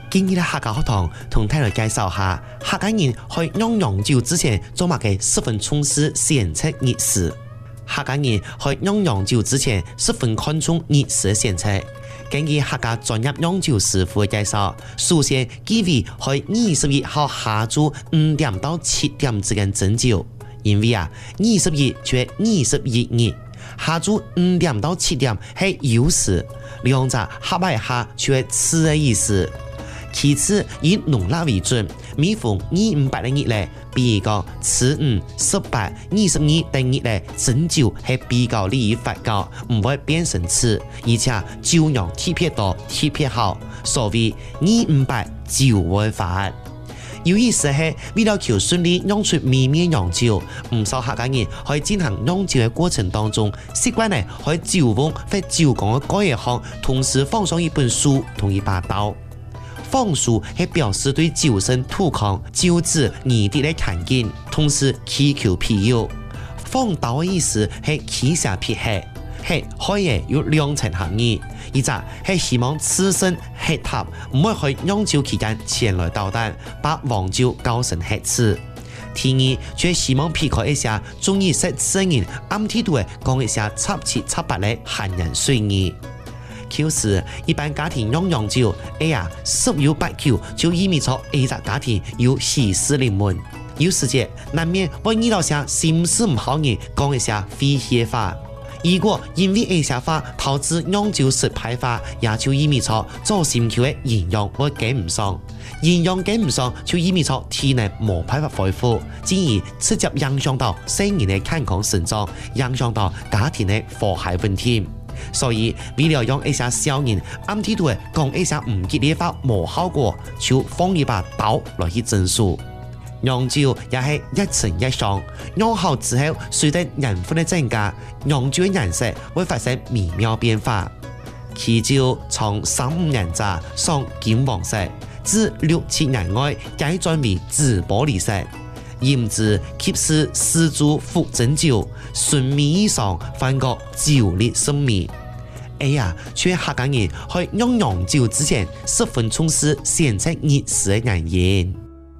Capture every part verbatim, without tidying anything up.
今日的客家学堂同大家介绍下客家人在酿洋酒之前做乜嘅十分重视前測儀式。客家人在釀洋酒之前十分看重儀式嘅前測。根據客家專業釀酒師傅嘅介紹，首先忌諱在二十一號下晝五點到七點之間蒸酒，因為啊二十一就係二十一日，下晝五點到七點係酉時，兩者合埋下就係次嘅意思。其次以農曆為準，每逢二五八嘅日咧，比如講初五、十八、二十二等日咧，蒸酒係比較利於發酵，唔會變成刺，而且酒釀特別多、特別好，所謂二五八酒會發。有意思係為了求順利釀出美味洋酒，唔少客家人喺進行釀酒嘅過程當中，習慣咧喺酒甕或酒缸嘅蓋一項，同時放上一本書同一把刀。放書係表示對酒身土康、酒質二滴嘅看見，同時祈求庇佑。放刀嘅意思係起下撇黑，係可以有兩層含義。一則係希望此生黑塔唔會喺釀酒期間前來搗蛋，把黃酒搞成黑刺。第二，就係希望避開一下中意食刺嘅人暗地度講一下插七插八嘅閒言碎語。舊時一般家庭釀洋酒，哎呀，十有八九就意味着呢個家庭有喜事臨門。有時節難免會遇到些心思唔好人講一下廢話話。如果因為呢些話導致釀酒失敗化，也就意味着做心橋嘅營養會跟唔上，營養跟唔上就意味着體內冇辦法恢復，進而直接影響到成人嘅健康成長，影響到家庭嘅和諧問題。所以為了讓一些小人暗地度講一些唔吉利話冇效果，就放一把刀來去蒸熟。釀酒也係一層一上，釀好之後隨着年份的增加，釀酒嘅顏色會發生微妙變化。期酒從三五年咋上金黃色，至六七年外改轉為紫玻璃色。鹽質吸食四株復蒸酒，純米以上翻過酒力生米。哎呀，卻客家人在釀洋酒之前十分重視前測儀式嘅原因。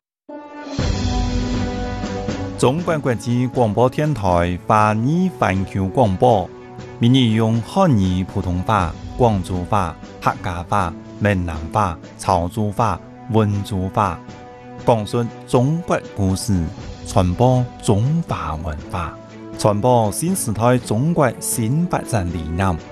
中國國際廣播電台華語環球廣播，每日用漢語、普通話、廣州話、客家話、閩南話、潮州話、溫州話，講述中國故事，傳播中華文化，傳播新時代中國新發展理念。